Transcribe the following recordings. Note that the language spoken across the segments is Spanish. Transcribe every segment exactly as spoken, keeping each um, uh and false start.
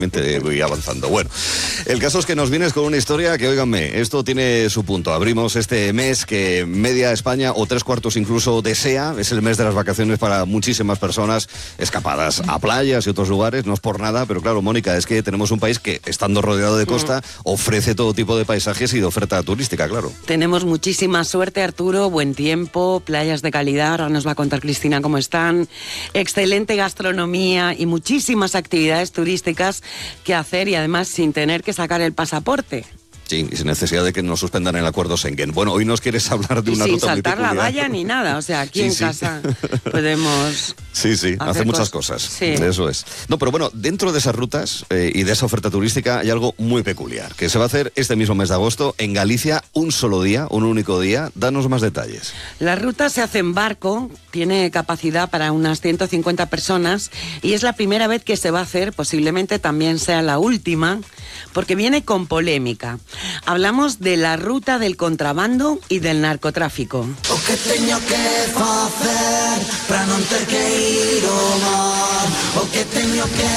Voy avanzando. Bueno, el caso es que nos vienes con una historia que, óiganme, esto tiene su punto. Abrimos este mes que media España, o tres cuartos incluso, desea. Es el mes de las vacaciones para muchísimas personas, escapadas a playas y otros lugares. No es por nada, pero claro, Mónica, es que tenemos un país que, estando rodeado de costa, ofrece todo tipo de paisajes y de oferta turística, claro. Tenemos muchísima suerte, Arturo, buen tiempo, playas de calidad, ahora nos va a contar Cristina cómo están, excelente gastronomía y muchísimas actividades turísticas que hacer, y además sin tener que sacar el pasaporte. Sí, y sin necesidad de que nos suspendan el acuerdo Schengen. Bueno, hoy nos quieres hablar de una y ruta sin saltar muy peculiar. la valla ni nada, o sea, aquí sí, en sí. casa podemos... Sí, sí, hace muchas cosas, sí. Eso es. No, pero bueno, dentro de esas rutas eh, y de esa oferta turística hay algo muy peculiar, que se va a hacer este mismo mes de agosto en Galicia, un solo día, un único día. Danos más detalles. La ruta se hace en barco, tiene capacidad para unas ciento cincuenta personas y es la primera vez que se va a hacer, posiblemente también sea la última, porque viene con polémica. Hablamos de la ruta del contrabando y del narcotráfico. O que teño que facer para non ter que ir ao mar. O que teño que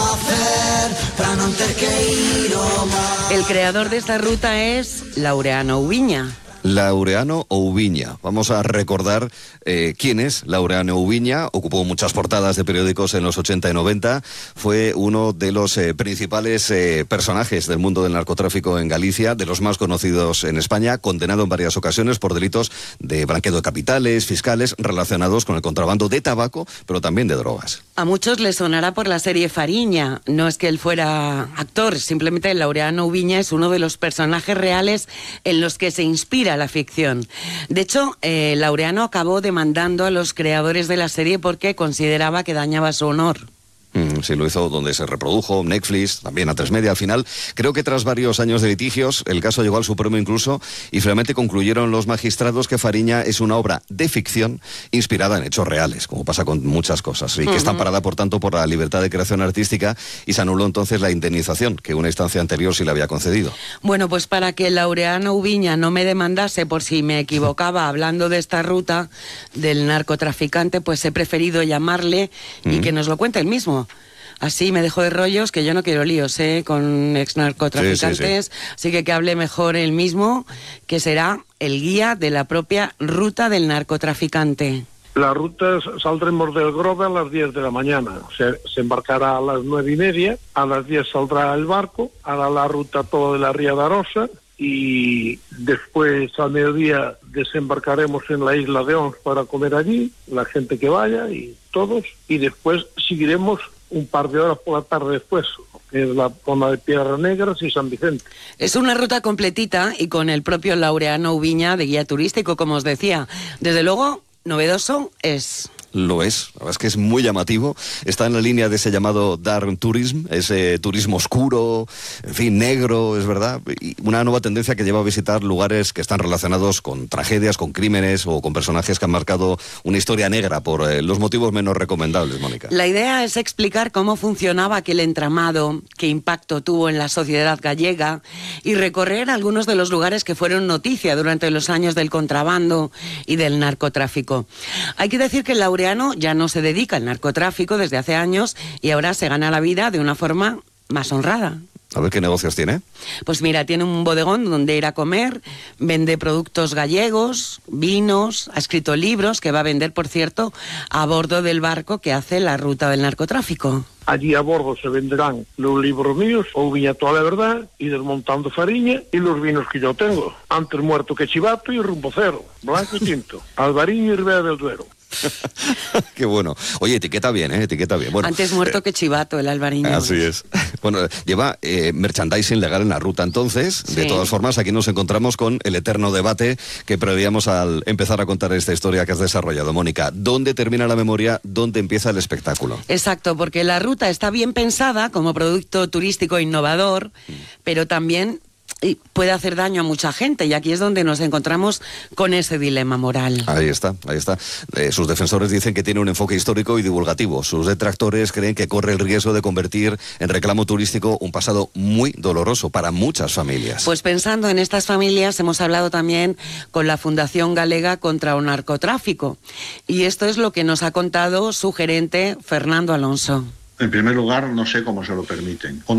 facer para non ter que ir ao mar. El creador de esta ruta es Laureano Ubiña. Laureano Ubiña. Vamos a recordar eh, quién es Laureano Ubiña. Ocupó muchas portadas de periódicos en los ochenta y noventa. Fue uno de los eh, principales eh, personajes del mundo del narcotráfico en Galicia, de los más conocidos en España, condenado en varias ocasiones por delitos de blanqueo de capitales, fiscales, relacionados con el contrabando de tabaco, pero también de drogas. A muchos les sonará por la serie Fariña. No es que él fuera actor, simplemente Laureano Ubiña es uno de los personajes reales en los que se inspira la ficción. De hecho, eh, Laureano acabó demandando a los creadores de la serie porque consideraba que dañaba su honor. Mm, sí, lo hizo donde se reprodujo, Netflix, también A tres Media. Al final, creo que tras varios años de litigios, el caso llegó al Supremo incluso, y finalmente concluyeron los magistrados que Fariña es una obra de ficción inspirada en hechos reales, como pasa con muchas cosas, y que uh-huh. está amparada, por tanto, por la libertad de creación artística, y se anuló entonces la indemnización que una instancia anterior sí le había concedido. Bueno, pues para que Laureano Ubiña no me demandase por si me equivocaba hablando de esta ruta del narcotraficante, pues he preferido llamarle y uh-huh. que nos lo cuente él mismo. Así me dejo de rollos, que yo no quiero líos, ¿eh? Con ex narcotraficantes, sí, sí, sí. Así que que hable mejor él mismo, que será el guía de la propia ruta del narcotraficante. La ruta saldremos del Grove a las diez de la mañana, se, se embarcará a las nueve y media, a las diez saldrá el barco, hará la ruta toda de la Ría de Arosa, y después al mediodía desembarcaremos en la isla de Ons para comer allí, la gente que vaya y todos, y después seguiremos un par de horas por la tarde después, que es la zona de Piedras Negras y San Vicente. Es una ruta completita y con el propio Laureano Ubiña de guía turístico, como os decía. Desde luego, novedoso es... Lo es, la verdad es que es muy llamativo, está en la línea de ese llamado dark tourism, ese turismo oscuro, en fin, negro, es verdad, y una nueva tendencia que lleva a visitar lugares que están relacionados con tragedias, con crímenes o con personajes que han marcado una historia negra por eh, los motivos menos recomendables, Mónica. La idea es explicar cómo funcionaba aquel entramado, qué impacto tuvo en la sociedad gallega y recorrer algunos de los lugares que fueron noticia durante los años del contrabando y del narcotráfico. Hay que decir que Laureano ya no se dedica al narcotráfico desde hace años y ahora se gana la vida de una forma más honrada. A ver qué negocios tiene. Pues mira, tiene un bodegón donde ir a comer, vende productos gallegos, vinos, ha escrito libros que va a vender, por cierto, a bordo del barco que hace la ruta del narcotráfico. Allí a bordo se venderán los libros míos, Ubiña toda la verdad, y Desmontando Fariña, y los vinos que yo tengo. Antes muerto que chivato y rumbo cero, blanco y tinto, Albariño y Ribera del Duero. Qué bueno. Oye, etiqueta bien, ¿eh? Etiqueta bien. Bueno, antes muerto eh, que chivato, el Albariño. Así es. Bueno, lleva eh, merchandising legal en la ruta, entonces. Sí. De todas formas, aquí nos encontramos con el eterno debate que preveíamos al empezar a contar esta historia que has desarrollado, Mónica. ¿Dónde termina la memoria? ¿Dónde empieza el espectáculo? Exacto, porque la ruta está bien pensada como producto turístico innovador, mm. pero también y puede hacer daño a mucha gente, y aquí es donde nos encontramos con ese dilema moral. Ahí está, ahí está. Eh, sus defensores dicen que tiene un enfoque histórico y divulgativo. Sus detractores creen que corre el riesgo de convertir en reclamo turístico un pasado muy doloroso para muchas familias. Pues pensando en estas familias, hemos hablado también con la Fundación Galega contra el Narcotráfico, y esto es lo que nos ha contado su gerente, Fernando Alonso. En primer lugar, no sé cómo se lo permiten.